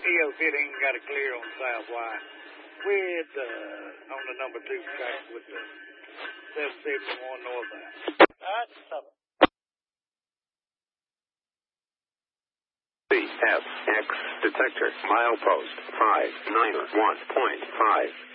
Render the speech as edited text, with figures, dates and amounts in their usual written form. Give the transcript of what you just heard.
EO15 got a clear on South Y with on the number 2 track with the 771 northbound. That's something. CFX detector milepost 591.5.